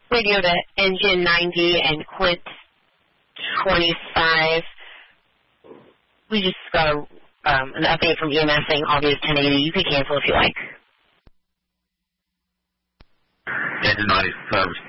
Radio to Engine 90 and Quint 25. We just got an update from EMS saying Obvious 1080. You can cancel if you like. Engine 90 service